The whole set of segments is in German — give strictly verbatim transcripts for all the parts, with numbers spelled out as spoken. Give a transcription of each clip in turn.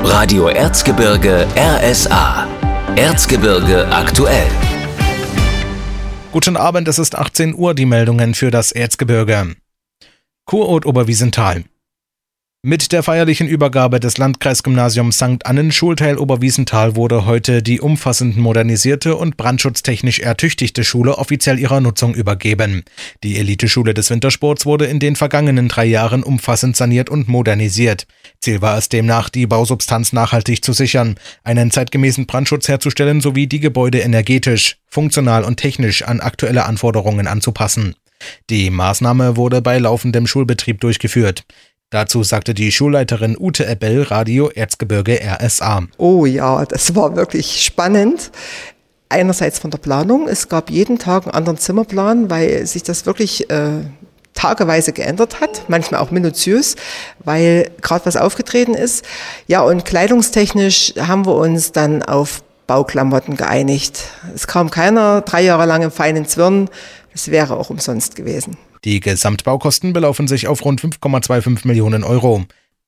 Radio Erzgebirge R S A. Erzgebirge aktuell. Guten Abend, es ist achtzehn Uhr, die Meldungen für das Erzgebirge. Kurort Oberwiesenthal. Mit der feierlichen Übergabe des Landkreisgymnasiums Sankt Annen Schulteil Oberwiesenthal wurde heute die umfassend modernisierte und brandschutztechnisch ertüchtigte Schule offiziell ihrer Nutzung übergeben. Die Eliteschule des Wintersports wurde in den vergangenen drei Jahren umfassend saniert und modernisiert. Ziel war es demnach, die Bausubstanz nachhaltig zu sichern, einen zeitgemäßen Brandschutz herzustellen sowie die Gebäude energetisch, funktional und technisch an aktuelle Anforderungen anzupassen. Die Maßnahme wurde bei laufendem Schulbetrieb durchgeführt. Dazu sagte die Schulleiterin Ute Ebbel Radio Erzgebirge R S A. Oh ja, das war wirklich spannend. Einerseits von der Planung. Es gab jeden Tag einen anderen Zimmerplan, weil sich das wirklich äh, tageweise geändert hat. Manchmal auch minutiös, weil gerade was aufgetreten ist. Ja, und kleidungstechnisch haben wir uns dann auf Bauklamotten geeinigt. Es kam keiner drei Jahre lang im feinen Zwirn. Das wäre auch umsonst gewesen. Die Gesamtbaukosten belaufen sich auf rund fünf Komma fünfundzwanzig Millionen Euro.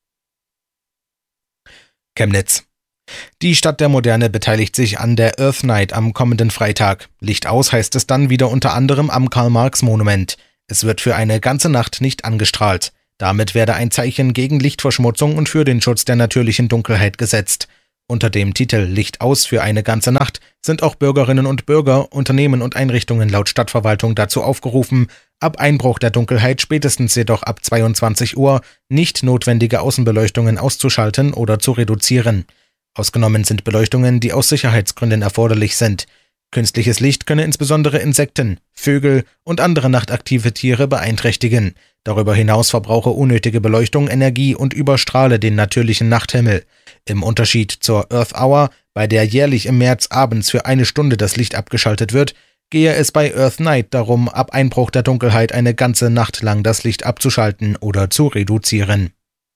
Chemnitz. Die Stadt der Moderne beteiligt sich an der Earth Night am kommenden Freitag. Licht aus heißt es dann wieder unter anderem am Karl-Marx-Monument. Es wird für eine ganze Nacht nicht angestrahlt. Damit werde ein Zeichen gegen Lichtverschmutzung und für den Schutz der natürlichen Dunkelheit gesetzt. Unter dem Titel Licht aus für eine ganze Nacht sind auch Bürgerinnen und Bürger, Unternehmen und Einrichtungen laut Stadtverwaltung dazu aufgerufen, ab Einbruch der Dunkelheit, spätestens jedoch ab zweiundzwanzig Uhr, nicht notwendige Außenbeleuchtungen auszuschalten oder zu reduzieren. Ausgenommen sind Beleuchtungen, die aus Sicherheitsgründen erforderlich sind. Künstliches Licht könne insbesondere Insekten, Vögel und andere nachtaktive Tiere beeinträchtigen. Darüber hinaus verbrauche unnötige Beleuchtung Energie und überstrahle den natürlichen Nachthimmel. Im Unterschied zur Earth Hour, bei der jährlich im März abends für eine Stunde das Licht abgeschaltet wird, gehe es bei Earth Night darum, ab Einbruch der Dunkelheit eine ganze Nacht lang das Licht abzuschalten oder zu reduzieren.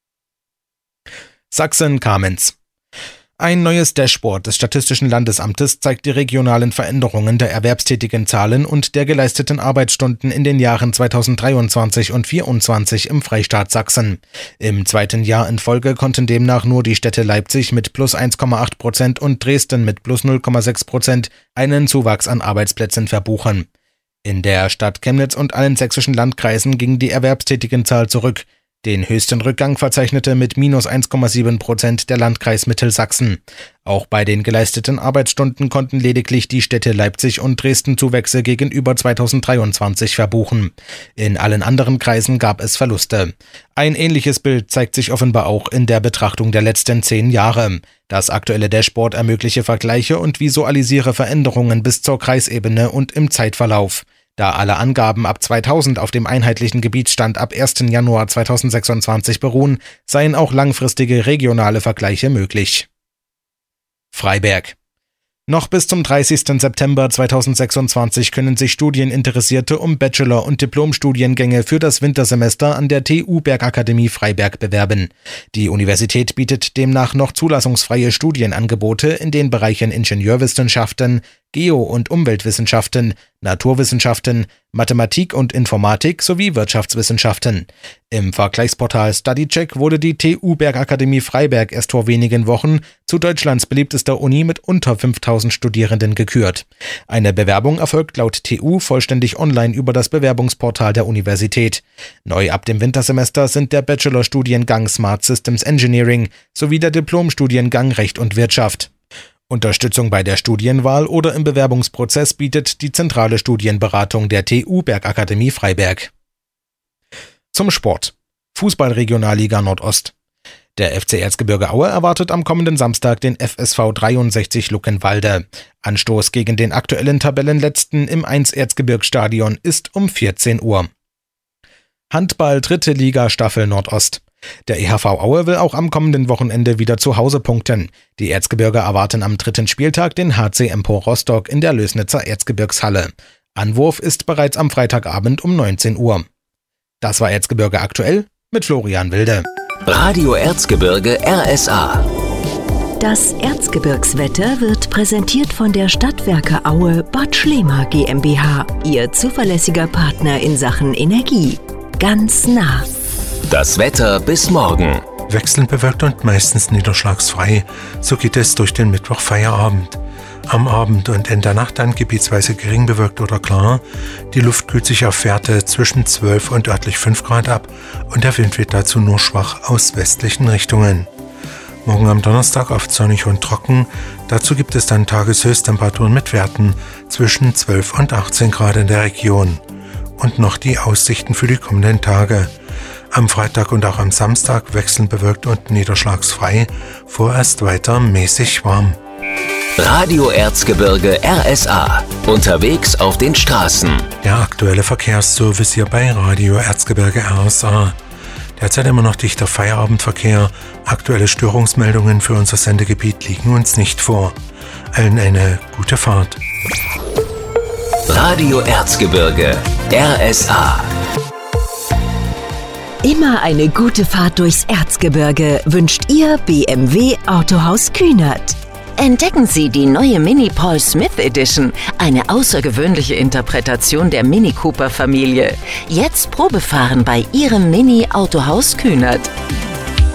Sachsen-Kamenz. Ein neues Dashboard des Statistischen Landesamtes zeigt die regionalen Veränderungen der erwerbstätigen Zahlen und der geleisteten Arbeitsstunden in den Jahren zweitausenddreiundzwanzig und zweitausendvierundzwanzig im Freistaat Sachsen. Im zweiten Jahr in Folge konnten demnach nur die Städte Leipzig mit plus eins Komma acht Prozent und Dresden mit plus null Komma sechs Prozent einen Zuwachs an Arbeitsplätzen verbuchen. In der Stadt Chemnitz und allen sächsischen Landkreisen ging die Erwerbstätigenzahl zurück. Den höchsten Rückgang verzeichnete mit minus eins Komma sieben Prozent der Landkreis Mittelsachsen. Auch bei den geleisteten Arbeitsstunden konnten lediglich die Städte Leipzig und Dresden Zuwächse gegenüber zweitausenddreiundzwanzig verbuchen. In allen anderen Kreisen gab es Verluste. Ein ähnliches Bild zeigt sich offenbar auch in der Betrachtung der letzten zehn Jahre. Das aktuelle Dashboard ermögliche Vergleiche und visualisiere Veränderungen bis zur Kreisebene und im Zeitverlauf. Da alle Angaben ab zweitausend auf dem einheitlichen Gebietsstand ab ersten Januar zweitausendsechsundzwanzig beruhen, seien auch langfristige regionale Vergleiche möglich. Freiberg. Noch bis zum dreißigsten September zweitausendsechsundzwanzig können sich Studieninteressierte um Bachelor- und Diplomstudiengänge für das Wintersemester an der T U Bergakademie Freiberg bewerben. Die Universität bietet demnach noch zulassungsfreie Studienangebote in den Bereichen Ingenieurwissenschaften, Geo- und Umweltwissenschaften, Naturwissenschaften, Mathematik und Informatik sowie Wirtschaftswissenschaften. Im Vergleichsportal StudyCheck wurde die T U Bergakademie Freiberg erst vor wenigen Wochen zu Deutschlands beliebtester Uni mit unter fünftausend Studierenden gekürt. Eine Bewerbung erfolgt laut T U vollständig online über das Bewerbungsportal der Universität. Neu ab dem Wintersemester sind der Bachelorstudiengang Smart Systems Engineering sowie der Diplomstudiengang Recht und Wirtschaft. Unterstützung bei der Studienwahl oder im Bewerbungsprozess bietet die zentrale Studienberatung der T U Bergakademie Freiberg. Zum Sport. Fußball-Regionalliga Nordost. Der F C Erzgebirge Aue erwartet am kommenden Samstag den F S V dreiundsechzig Luckenwalde. Anstoß gegen den aktuellen Tabellenletzten im eins Erzgebirgsstadion ist um vierzehn Uhr. Handball dritte Liga Staffel Nordost. Der E H V Aue will auch am kommenden Wochenende wieder zu Hause punkten. Die Erzgebirger erwarten am dritten Spieltag den H C Empor Rostock in der Lößnitzer Erzgebirgshalle. Anwurf ist bereits am Freitagabend um neunzehn Uhr. Das war Erzgebirge aktuell mit Florian Wilde. Radio Erzgebirge R S A. Das Erzgebirgswetter wird präsentiert von der Stadtwerke Aue Bad Schlema GmbH, Ihr zuverlässiger Partner in Sachen Energie. Ganz nah. Das Wetter bis morgen. Wechselnd bewölkt und meistens niederschlagsfrei. So geht es durch den Mittwoch-Feierabend. Am Abend und in der Nacht dann gebietsweise gering bewölkt oder klar. Die Luft kühlt sich auf Werte zwischen zwölf und örtlich fünf Grad ab und der Wind weht dazu nur schwach aus westlichen Richtungen. Morgen am Donnerstag oft sonnig und trocken. Dazu gibt es dann Tageshöchsttemperaturen mit Werten zwischen zwölf und achtzehn Grad in der Region. Und noch die Aussichten für die kommenden Tage. Am Freitag und auch am Samstag wechselnd bewölkt und niederschlagsfrei, vorerst weiter mäßig warm. Radio Erzgebirge R S A. Unterwegs auf den Straßen. Der aktuelle Verkehrsservice hier bei Radio Erzgebirge R S A. Derzeit immer noch dichter Feierabendverkehr. Aktuelle Störungsmeldungen für unser Sendegebiet liegen uns nicht vor. Allen eine gute Fahrt. Radio Erzgebirge R S A. Immer eine gute Fahrt durchs Erzgebirge wünscht Ihr B M W Autohaus Kühnert. Entdecken Sie die neue Mini Paul Smith Edition, eine außergewöhnliche Interpretation der Mini Cooper Familie. Jetzt Probefahren bei Ihrem Mini Autohaus Kühnert.